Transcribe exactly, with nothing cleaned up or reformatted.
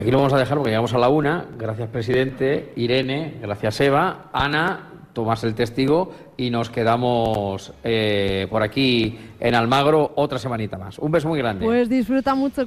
Aquí lo vamos a dejar porque llegamos a la una. Gracias, presidente. Irene, gracias, Eva. Ana, tomas el testigo y nos quedamos eh, por aquí en Almagro otra semanita más. Un beso muy grande. Pues disfruta mucho.